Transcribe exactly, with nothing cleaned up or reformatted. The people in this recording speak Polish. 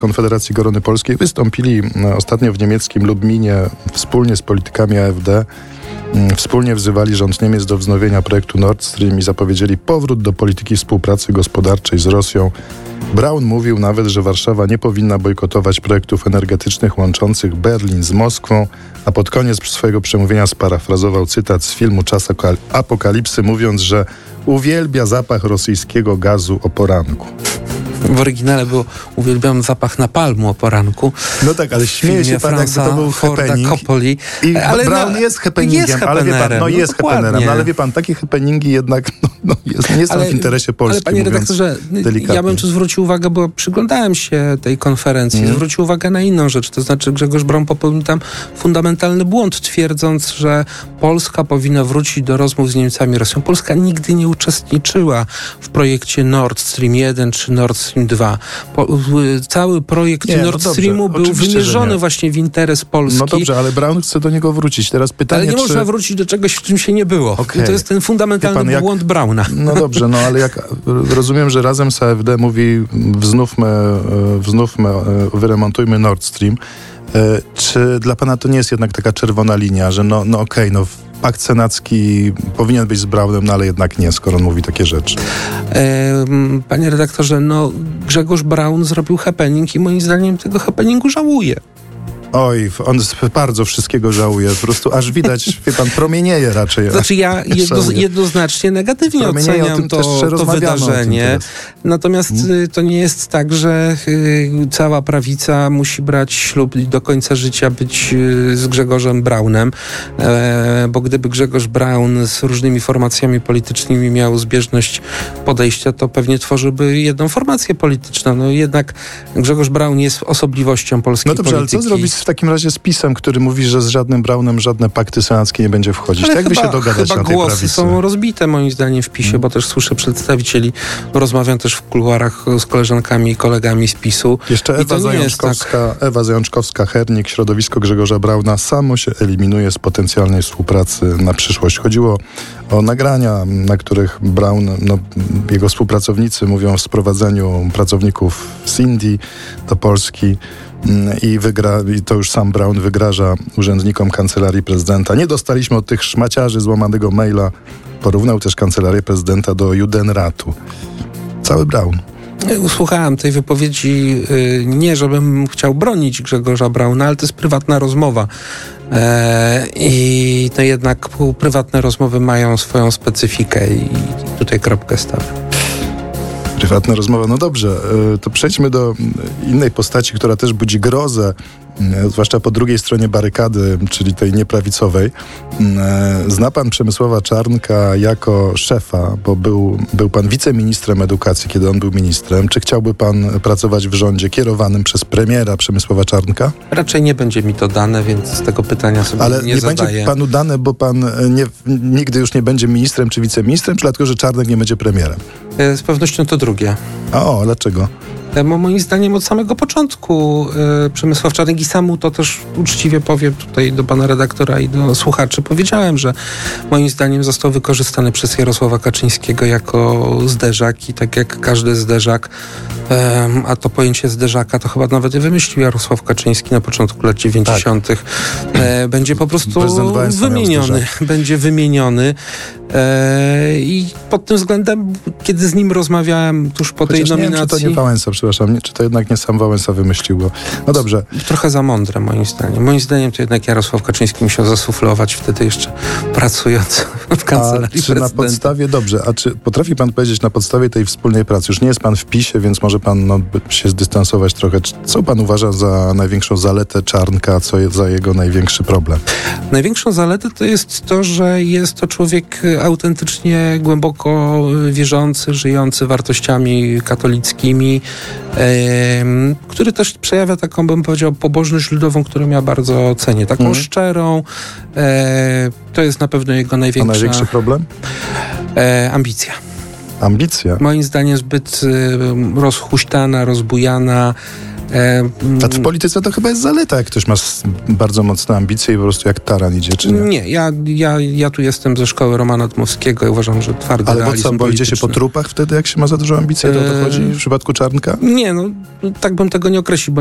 Konfederacji Korony Polskiej wystąpili ostatnio w niemieckim Lublinie wspólnie z politykami A F D. Wspólnie wzywali rząd Niemiec do wznowienia projektu Nord Stream i zapowiedzieli powrót do polityki współpracy gospodarczej z Rosją. Braun mówił nawet, że Warszawa nie powinna bojkotować projektów energetycznych łączących Berlin z Moskwą, a pod koniec swojego przemówienia sparafrazował cytat z filmu Czas Apokalipsy, mówiąc, że uwielbia zapach rosyjskiego gazu o poranku. W oryginale było uwielbiam zapach napalmu o poranku. No tak, ale śmieje się pan, jakby to był happening. Coppoli. I ale Braun no, jest happeningiem, jest ale wie pan, no jest no, happenerem, no, ale wie pan, takie happeningi jednak no, no, jest, nie są ale, w interesie Polski. Ale panie redaktorze, delikatnie. Ja bym tu zwrócił uwagę, bo przyglądałem się tej konferencji, mm. zwrócił uwagę na inną rzecz, to znaczy Grzegorz Braun popełnił tam fundamentalny błąd, twierdząc, że Polska powinna wrócić do rozmów z Niemcami i Rosją. Polska nigdy nie uczestniczyła w projekcie Nord Stream jeden czy Nord Stream dwa. Po, cały projekt nie, Nord no Streamu dobrze, był wymierzony właśnie w interes Polski. No dobrze, ale Braun chce do niego wrócić. Teraz pytanie, ale nie czy... można wrócić do czegoś, w czym się nie było. Okay. To jest ten fundamentalny pan, jak... błąd Brauna. No dobrze, no ale jak rozumiem, że razem z A F D mówi wznówmy, wznówmy, wyremontujmy Nord Stream. Czy dla pana to nie jest jednak taka czerwona linia, że no, no okej, okay, no Pakt senacki powinien być z Braunem, no ale jednak nie, skoro on mówi takie rzeczy. Panie redaktorze, no Grzegorz Braun zrobił happening i moim zdaniem tego happeningu żałuje. Oj, on bardzo wszystkiego żałuje. Po prostu aż widać, wie pan, promienieje raczej. Znaczy ja jedno, jednoznacznie negatywnie oceniam to, to wydarzenie. Natomiast hmm. to nie jest tak, że y, cała prawica musi brać ślub i do końca życia być y, z Grzegorzem Braunem. E, bo gdyby Grzegorz Braun z różnymi formacjami politycznymi miał zbieżność podejścia, to pewnie tworzyłby jedną formację polityczną. No jednak Grzegorz Braun jest osobliwością polskiej no dobrze, polityki. Ale co zrobić w takim razie z PiS-em, który mówi, że z żadnym Braunem żadne pakty senackie nie będzie wchodzić? Ale Jak by chyba, się dogadać chyba na tej głosy prawicy? Są rozbite moim zdaniem w PiSie, hmm. bo też słyszę przedstawicieli, rozmawiam też w kuluarach z koleżankami i kolegami z PiSu. Jeszcze Ewa Zajączkowska, tak... Ewa Zajączkowska-Hernik, środowisko Grzegorza Brauna samo się eliminuje z potencjalnej współpracy na przyszłość. Chodziło o nagrania, na których Braun, no, jego współpracownicy mówią o sprowadzeniu pracowników z Indii do Polski. I, wygra, I to już sam Braun wygraża urzędnikom Kancelarii Prezydenta. Nie dostaliśmy od tych szmaciarzy złamanego maila. Porównał też Kancelarię Prezydenta do Judenratu. Cały Braun. Słuchałem tej wypowiedzi, nie żebym chciał bronić Grzegorza Brauna, ale to jest prywatna rozmowa. I to jednak prywatne rozmowy mają swoją specyfikę i tutaj kropkę stawiam. Prywatna rozmowa. No dobrze, to przejdźmy do innej postaci, która też budzi grozę, zwłaszcza po drugiej stronie barykady, czyli tej nieprawicowej. Zna pan Przemysława Czarnka jako szefa, bo był, był pan wiceministrem edukacji, kiedy on był ministrem. Czy chciałby pan pracować w rządzie kierowanym przez premiera Przemysława Czarnka? Raczej nie będzie mi to dane, więc z tego pytania sobie Ale nie, nie zadaję. będzie panu dane, bo pan nie, nigdy już nie będzie ministrem czy wiceministrem, czy dlatego, że Czarnek nie będzie premierem? Z pewnością to drugie. A o, dlaczego? Bo moim zdaniem od samego początku y, Przemysław Czarnek i samu to też uczciwie powiem tutaj do pana redaktora i do słuchaczy, powiedziałem, że moim zdaniem został wykorzystany przez Jarosława Kaczyńskiego jako zderzak i tak jak każdy zderzak, y, a to pojęcie zderzaka to chyba nawet wymyślił Jarosław Kaczyński na początku lat dziewięćdziesiątych. Tak. Y, będzie po prostu wymieniony. Będzie wymieniony. I pod tym względem, kiedy z nim rozmawiałem tuż po Chociaż tej nominacji... Nie wiem, czy to nie Wałęsa, przepraszam, nie, czy to jednak nie sam Wałęsa wymyślił go. No dobrze. Trochę za mądre, moim zdaniem. Moim zdaniem to jednak Jarosław Kaczyński musiał zasuflować wtedy jeszcze pracując w Kancelarii A czy Prezydenta. na podstawie, dobrze, a czy potrafi pan powiedzieć na podstawie tej wspólnej pracy, już nie jest pan w PiSie, więc może pan no, się zdystansować trochę. Co pan uważa za największą zaletę Czarnka, co jest za jego największy problem? Największą zaletę to jest to, że jest to człowiek autentycznie głęboko wierzący, żyjący wartościami katolickimi, e, który też przejawia taką, bym powiedział, pobożność ludową, którą ja bardzo cenię. Taką mm. szczerą. E, to jest na pewno jego największa... A największy problem? E, ambicja. Ambicja? Moim zdaniem zbyt e, rozhuśtana, rozbujana. E, A w polityce to chyba jest zaleta, jak ktoś ma bardzo mocne ambicje i po prostu jak taran idzie, czy nie? Nie, ja, ja, ja tu jestem ze szkoły Romana Dmowskiego i uważam, że twardy Ale bo realizm co, bo idzie się polityczny. po trupach wtedy, jak się ma za dużo ambicji, to o to chodzi w przypadku Czarnka? Nie, no tak bym tego nie określił, bo